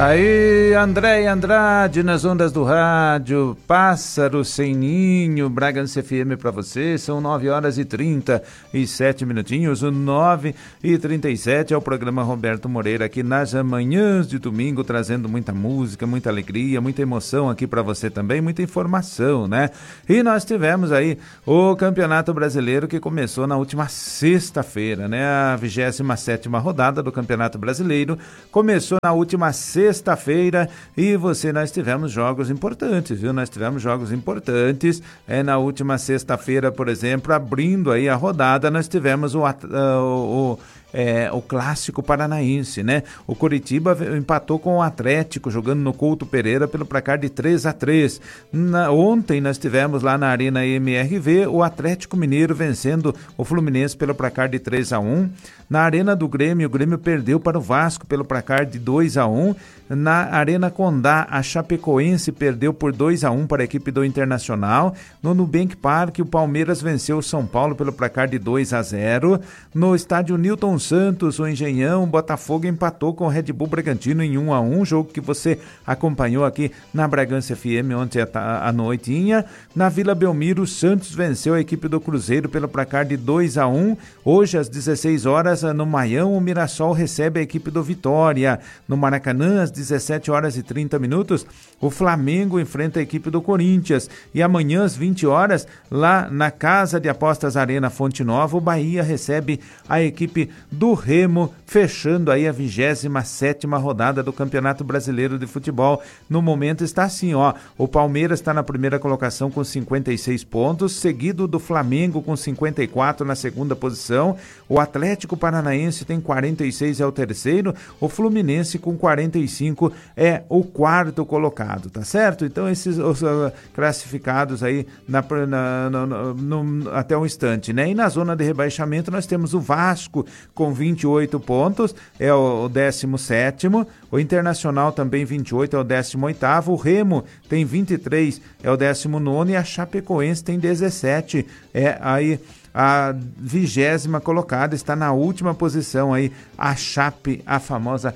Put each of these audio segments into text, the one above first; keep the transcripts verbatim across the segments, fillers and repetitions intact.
Aí, André Andrade, nas ondas do rádio, Pássaro Sem Ninho, Bragança F M pra você, são nove horas e trinta e sete minutinhos, nove e trinta e sete é o programa Roberto Moreira aqui nas manhãs de domingo, trazendo muita música, muita alegria, muita emoção aqui pra você também, muita informação, né? E nós tivemos aí o Campeonato Brasileiro que começou na última sexta-feira, né? A vigésima sétima rodada do Campeonato Brasileiro começou na última sexta sexta-feira e você, nós tivemos jogos importantes, viu? Nós tivemos jogos importantes, é, na última sexta-feira, por exemplo, abrindo aí a rodada, nós tivemos o, o, o É, o clássico paranaense, né? O Coritiba empatou com o Atlético, jogando no Couto Pereira pelo placar de três a três. Na, ontem nós tivemos lá na Arena M R V o Atlético Mineiro vencendo o Fluminense pelo placar de três a um. Na Arena do Grêmio, o Grêmio perdeu para o Vasco pelo placar de dois a um. Na Arena Condá, a Chapecoense perdeu por dois a um para a equipe do Internacional. No Nubank Park, o Palmeiras venceu o São Paulo pelo placar de dois a zero. No estádio Newton Santos, o Engenhão, o Botafogo empatou com o Red Bull Bragantino em um a um, jogo que você acompanhou aqui na Bragança F M ontem à noitinha. Na Vila Belmiro, o Santos venceu a equipe do Cruzeiro pelo placar de dois a um. Hoje, às dezesseis horas, no Maião, o Mirassol recebe a equipe do Vitória. No Maracanã, às dezessete horas e trinta minutos, o Flamengo enfrenta a equipe do Corinthians. E amanhã, às vinte horas, lá na Casa de Apostas Arena Fonte Nova, o Bahia recebe a equipe do Remo, fechando aí a vigésima sétima rodada do Campeonato Brasileiro de Futebol. No momento está assim, ó, o Palmeiras está na primeira colocação com cinquenta e seis pontos, seguido do Flamengo com cinquenta e quatro na segunda posição, o Atlético Paranaense tem quarenta e seis, é o terceiro, o Fluminense com quarenta e cinco é o quarto colocado, tá certo? Então esses os, uh, classificados aí na, na, na, no, no, até um instante, né? E na zona de rebaixamento nós temos o Vasco com vinte e oito pontos, é o décimo sétimo, o Internacional também vinte e oito, é o décimo oitavo, o Remo tem vinte e três, é o décimo nono e a Chapecoense tem dezessete, é aí a vigésima colocada, está na última posição aí, a Chape, a famosa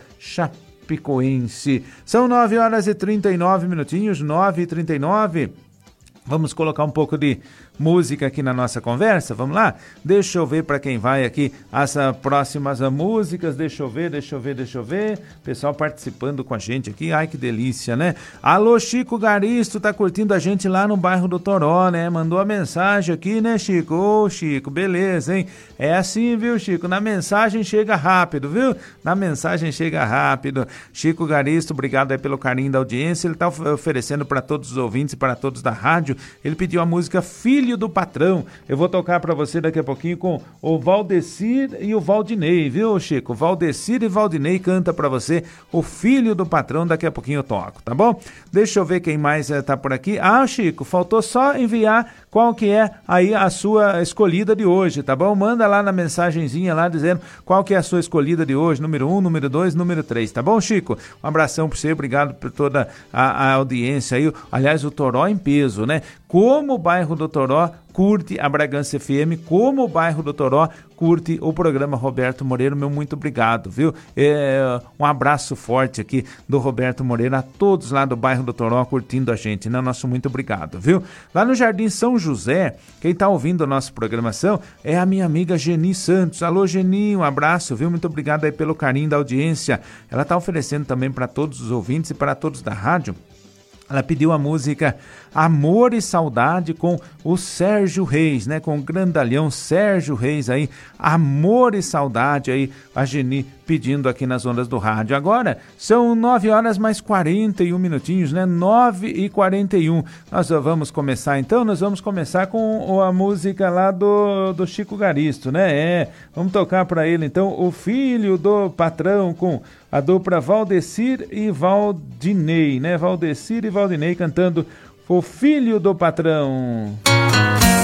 Chapecoense. São nove horas e trinta e nove minutinhos, nove e trinta e nove. Vamos colocar um pouco de música aqui na nossa conversa, vamos lá? Deixa eu ver para quem vai aqui as uh, próximas uh, músicas, deixa eu ver, deixa eu ver, deixa eu ver, pessoal participando com a gente aqui, ai que delícia, né? Alô, Chico Garisto, tá curtindo a gente lá no bairro do Toró, né? Mandou a mensagem aqui, né, Chico? Ô, Chico, beleza, hein? É assim, viu, Chico? Na mensagem chega rápido, viu? Na mensagem chega rápido. Chico Garisto, obrigado aí pelo carinho da audiência, ele tá oferecendo para todos os ouvintes e para todos da rádio, ele pediu a música Filho do Patrão. Eu vou tocar para você daqui a pouquinho com o Valdecir e o Valdinei, viu, Chico? Valdecir e Valdinei canta para você o Filho do Patrão, daqui a pouquinho eu toco, tá bom? Deixa eu ver quem mais uh, tá por aqui. Ah, Chico, faltou só enviar qual que é aí a sua escolhida de hoje, tá bom? Manda lá na mensagenzinha lá dizendo qual que é a sua escolhida de hoje, número um, número dois, número três, tá bom, Chico? Um abração para você, obrigado por toda a, a audiência aí. Aliás, o Toró em peso, né? Como o bairro do Toró curte a Bragança F M, como o bairro do Toró curte o programa Roberto Moreira, meu muito obrigado, viu? É, um abraço forte aqui do Roberto Moreira a todos lá do bairro do Toró curtindo a gente, né? Nosso muito obrigado, viu? Lá no Jardim São José, quem tá ouvindo a nossa programação é a minha amiga Geni Santos. Alô, Geni, um abraço, viu? Muito obrigado aí pelo carinho da audiência. Ela tá oferecendo também para todos os ouvintes e para todos da rádio. Ela pediu a música Amor e Saudade com o Sérgio Reis, né? Com o grandalhão Sérgio Reis aí, Amor e Saudade aí, a Geni pedindo aqui nas ondas do rádio. Agora são nove horas mais quarenta e um minutinhos, né? nove e quarenta e um. Nós vamos começar então, nós vamos começar com a música lá do, do Chico Garisto, né? É, vamos tocar para ele então o Filho do Patrão com a dupla Valdecir e Valdinei, né? Valdecir e Valdinei cantando o Filho do Patrão.